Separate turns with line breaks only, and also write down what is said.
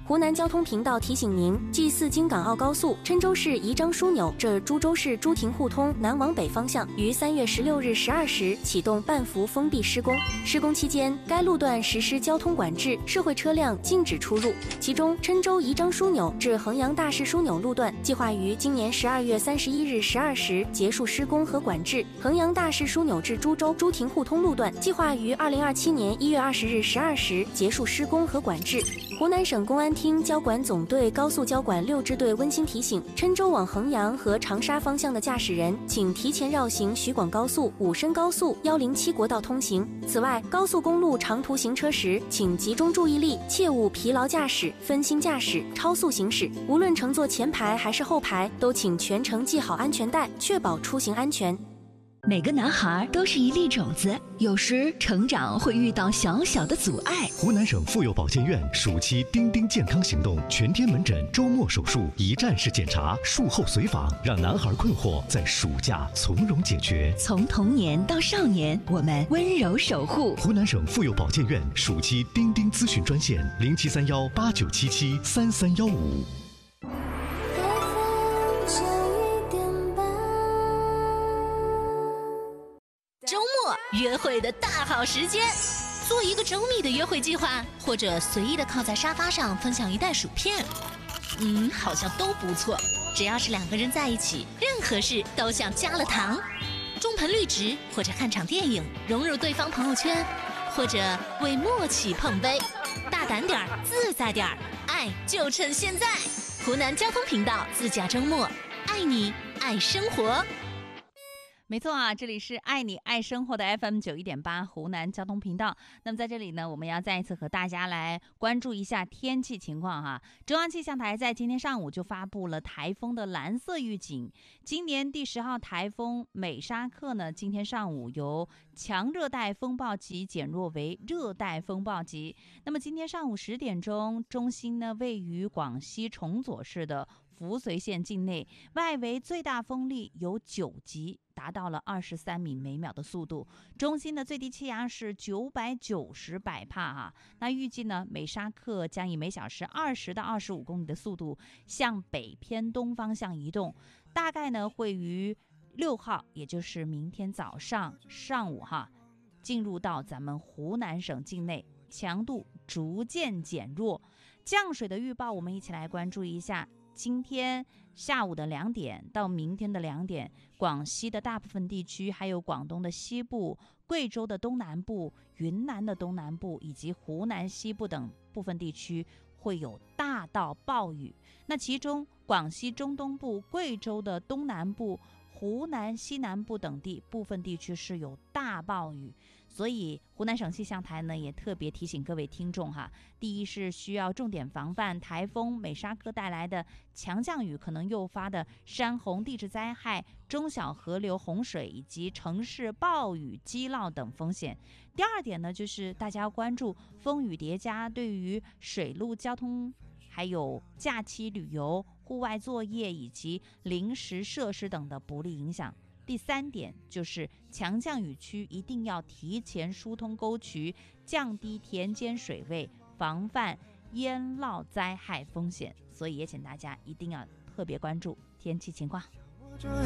湖南交通频道提醒您：G4京港澳高速郴州市宜章枢纽至株洲市朱亭互通南往北方向于3月16日12时启动半幅封闭施工。施工期间，该路段实施交通管制，社会车辆禁止出入。其中，郴州宜章枢纽至衡阳大市枢纽路段计划于今年12月31日12时结束施工和管制；衡阳大市枢纽至株洲朱亭互通路段计划于2027年1月20日12时结束施工和管制。湖南省公安厅交管总队高速交管6支队温馨提醒：郴州往衡阳和长沙方向的驾驶人，请提前绕行徐广高速、武深高速、107国道通行。此外，高速公路长途行车时，请集中注意力，切勿疲劳驾驶、分心驾驶、超速行驶。无论乘坐前排还是后排，都请全程系好安全带，确保出行安全。
每个男孩都是一粒种子，有时成长会遇到小小的阻碍。
湖南省妇幼保健院暑期丁丁健康行动全天门诊周末手术一站式检查，术后随访，让男孩困惑在暑假从容解决。
从童年到少年，我们温柔守护。
湖南省妇幼保健院暑期丁丁咨询专线073189773315。
约会的大好时间，做一个周密的约会计划，或者随意的靠在沙发上分享一袋薯片，好像都不错。只要是两个人在一起，任何事都像加了糖。种盆绿植，或者看场电影，融入对方朋友圈，或者为默契碰杯。大胆点儿，自在点儿，爱就趁现在。湖南交通频道自驾周末，爱你爱生活。
没错啊，这里是爱你爱生活的 FM91.8 湖南交通频道。那么在这里呢，我们要再一次和大家来关注一下天气情况哈。中央气象台在今天上午就发布了台风的蓝色预警。今年第10号台风美沙克呢，今天上午由强热带风暴级减弱为热带风暴级。那么今天上午10点钟，中心呢位于广西崇左市的扶绥县境内，外围最大风力有9级，达到了23米每秒的速度。中心的最低气压是990百帕哈。那预计呢，美沙克将以每小时20到25公里的速度向北偏东方向移动，大概呢会于6号，也就是明天早上上午哈，进入到咱们湖南省境内，强度逐渐减弱。降水的预报我们一起来关注一下。今天下午的2点到明天的2点，广西的大部分地区，还有广东的西部、贵州的东南部、云南的东南部以及湖南西部等部分地区会有大到暴雨。那其中广西中东部、贵州的东南部、湖南西南部等地部分地区是有大暴雨。所以湖南省气象台呢也特别提醒各位听众哈，第一是需要重点防范台风美沙克带来的强降雨可能诱发的山洪地质灾害、中小河流洪水以及城市暴雨积涝等风险。第二点呢，就是大家要关注风雨叠加对于水陆交通还有假期旅游、户外作业以及临时设施等的不利影响。第3点就是强降雨区一定要提前疏通沟渠，降低田间水位，防范淹涝灾害风险。所以也请大家一定要特别关注天气情况。